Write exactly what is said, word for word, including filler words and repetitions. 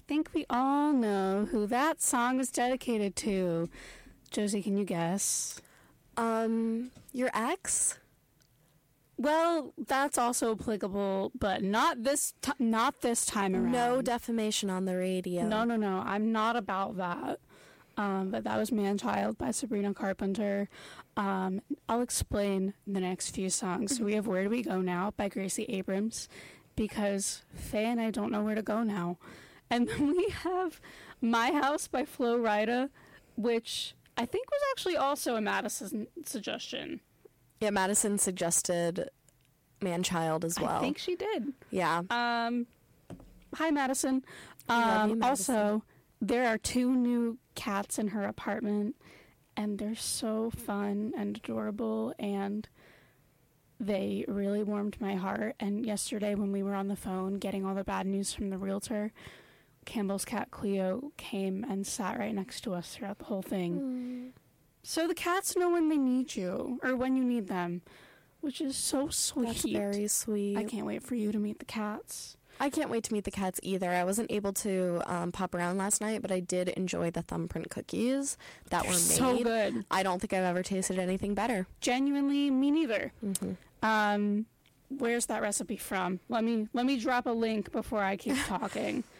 think we all know who that song is dedicated to. Josie, can you guess? Um, your ex? Well, that's also applicable, but not this t- not this time around. No defamation on the radio. No, no, no. I'm not about that. Um, but that was Man-Child by Sabrina Carpenter. Um, I'll explain the next few songs. So we have Where Do We Go Now by Gracie Abrams, because Faye and I don't know where to go now. And then we have My House by Flo Rida, which I think was actually also a Madison suggestion. Yeah, Madison suggested Man-Child as well. I think she did. Yeah. Um, hi, Madison. I love Um, you, Madison. Also, there are two new cats in her apartment, and they're so fun and adorable, and they really warmed my heart. And yesterday when we were on the phone getting all the bad news from the realtor, Campbell's cat Cleo came and sat right next to us throughout the whole thing. Mm. So the cats know when they need you, or when you need them, which is so sweet. That's very sweet. I can't wait for you to meet the cats. I can't wait to meet the cats either. I wasn't able to um, pop around last night, but I did enjoy the thumbprint cookies that They're were made. so good. I don't think I've ever tasted anything better. Genuinely, me neither. Mm-hmm. Um, where's that recipe from? Let me let me drop a link before I keep talking.